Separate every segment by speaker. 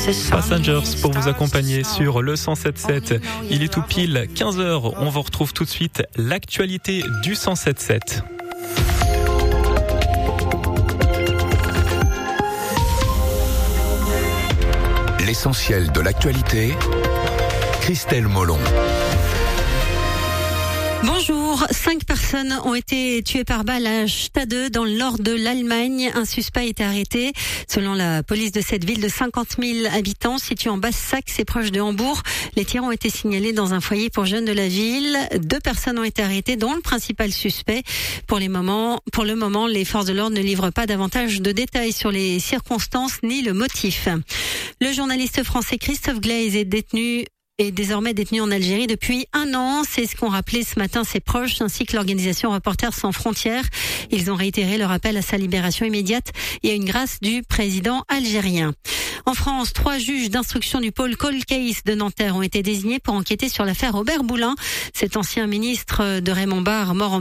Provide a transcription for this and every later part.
Speaker 1: Passengers pour vous accompagner sur le 107.7. Il est tout pile 15h. On vous retrouve tout de suite l'actualité du 107.7.
Speaker 2: L'essentiel de l'actualité, Christelle Molon.
Speaker 3: Bonjour, 5 personnes ont été tuées par balle à Stade dans le nord de l'Allemagne. Un suspect a été arrêté. Selon la police de cette ville de 50 000 habitants située en Basse-Saxe et proche de Hambourg, les tirs ont été signalés dans un foyer pour jeunes de la ville. 2 personnes ont été arrêtées, dont le principal suspect. Pour le moment, les forces de l'ordre ne livrent pas davantage de détails sur les circonstances ni le motif. Le journaliste français Christophe Glaise est désormais détenu en Algérie depuis 1 an. C'est ce qu'ont rappelé ce matin ses proches ainsi que l'organisation Reporters sans frontières. Ils ont réitéré leur appel à sa libération immédiate et à une grâce du président algérien. En France, 3 juges d'instruction du pôle Cold Case de Nanterre ont été désignés pour enquêter sur l'affaire Robert Boulin, cet ancien ministre de Raymond Barre mort en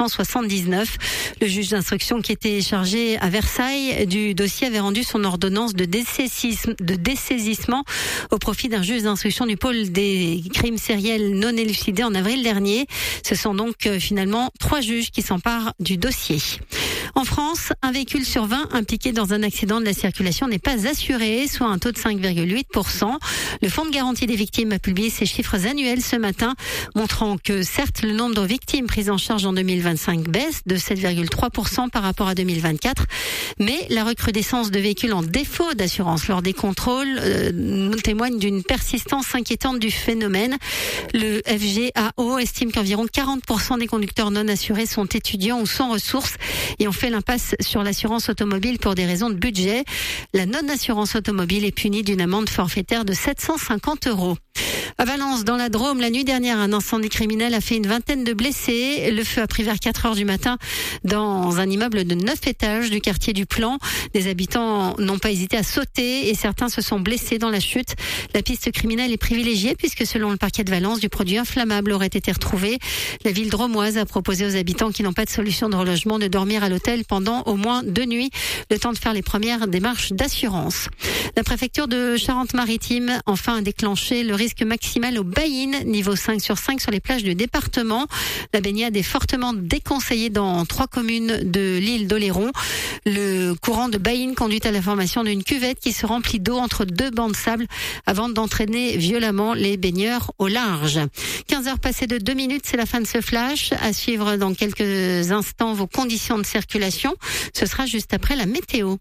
Speaker 3: 1979. Le juge d'instruction qui était chargé à Versailles du dossier avait rendu son ordonnance de dessaisissement au profit d'un juge d'instruction du pôle des crimes sériels non élucidés en avril dernier. Ce sont donc finalement 3 juges qui s'emparent du dossier. En France, un véhicule sur 20 impliqué dans un accident de la circulation n'est pas assuré, soit un taux de 5,8%. Le Fonds de garantie des victimes a publié ses chiffres annuels ce matin, montrant que certes, le nombre de victimes prises en charge en 2025 baisse de 7,3% par rapport à 2024, mais la recrudescence de véhicules en défaut d'assurance lors des contrôles témoigne d'une persistance inquiétante du phénomène. Le FGAO estime qu'environ 40% des conducteurs non assurés sont étudiants ou sans ressources et on fait l'impasse sur l'assurance automobile pour des raisons de budget. La non-assurance automobile est punie d'une amende forfaitaire de 750 €. À Valence, dans la Drôme, la nuit dernière, un incendie criminel a fait une vingtaine de blessés. Le feu a pris vers 4h du matin dans un immeuble de 9 étages du quartier du Plan. Des habitants n'ont pas hésité à sauter et certains se sont blessés dans la chute. La piste criminelle est privilégiée puisque selon le parquet de Valence, du produit inflammable aurait été retrouvé. La ville drômoise a proposé aux habitants qui n'ont pas de solution de relogement de dormir à l'hôtel pendant au moins 2 nuits, le temps de faire les premières démarches d'assurance. La préfecture de Charente-Maritime enfin a déclenché le risque maximal au baïne, niveau 5 sur 5 sur les plages du département. La baignade est fortement déconseillée dans 3 communes de l'île d'Oléron. Le courant de baïne conduit à la formation d'une cuvette qui se remplit d'eau entre 2 bancs de sable avant d'entraîner violemment les baigneurs au large. 15h passées de 2 minutes, c'est la fin de ce flash. À suivre dans quelques instants vos conditions de circulation. Ce sera juste après la météo.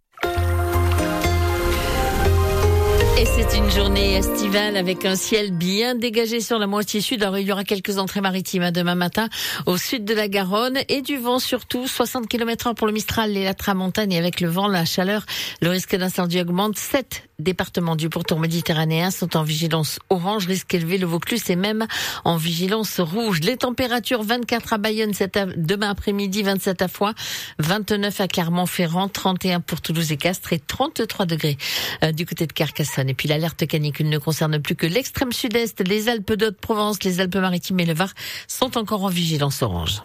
Speaker 4: Et c'est une journée estivale avec un ciel bien dégagé sur la moitié sud. Alors, il y aura quelques entrées maritimes demain matin au sud de la Garonne et du vent surtout 60 km/h pour le Mistral et la Tramontane et avec le vent, la chaleur, le risque d'incendie augmente. 7 départements du pourtour méditerranéen sont en vigilance orange, risque élevé, le Vaucluse est même en vigilance rouge. Les températures 24 à Bayonne demain après-midi, 27 à Foix, 29 à Clermont-Ferrand, 31 pour Toulouse et Castres et 33 degrés du côté de Carcassonne. Et puis l'alerte canicule ne concerne plus que l'extrême sud-est, les Alpes d'Haute-Provence, les Alpes-Maritimes et le Var sont encore en vigilance orange.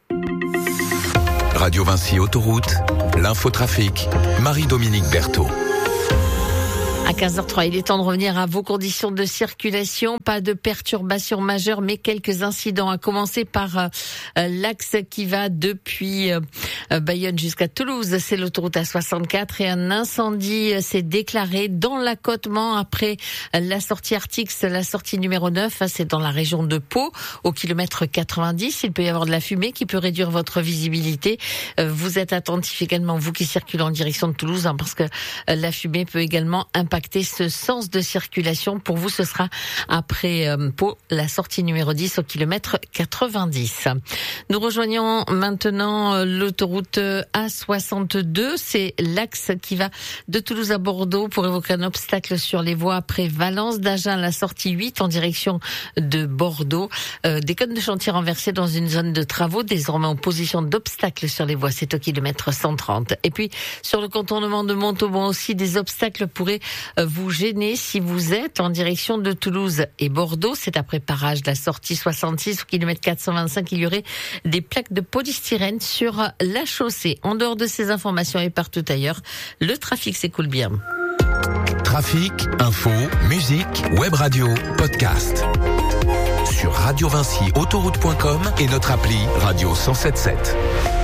Speaker 2: Radio Vinci Autoroute, l'infotrafic, Marie-Dominique Berthaud.
Speaker 4: À 15h03, il est temps de revenir à vos conditions de circulation. Pas de perturbations majeures, mais quelques incidents. À commencer par l'axe qui va depuis Bayonne jusqu'à Toulouse. C'est l'autoroute A64 et un incendie s'est déclaré dans l'accotement après la sortie Artix, la sortie numéro 9. C'est dans la région de Pau, au kilomètre 90. Il peut y avoir de la fumée qui peut réduire votre visibilité. Vous êtes attentifs également, vous qui circulez en direction de Toulouse, parce que la fumée peut également impacter ce sens de circulation. Pour vous, ce sera après Pau, la sortie numéro 10 au kilomètre 90. Nous rejoignons maintenant l'autoroute A62. C'est l'axe qui va de Toulouse à Bordeaux pour évoquer un obstacle sur les voies après Valence. d'Agen, la sortie 8 en direction de Bordeaux. Des cônes de chantier renversés dans une zone de travaux, désormais en position d'obstacle sur les voies. C'est au kilomètre 130. Et puis, sur le contournement de Montauban aussi, des obstacles pourraient vous gêner si vous êtes en direction de Toulouse et Bordeaux. C'est après parage de la sortie 66 au kilomètre 425. Il y aurait des plaques de polystyrène sur la chaussée. En dehors de ces informations et partout ailleurs, le trafic s'écoule bien.
Speaker 2: Trafic, info, musique, web radio, podcast. Sur Radio Vinci, autoroute.com et notre appli Radio 107.7.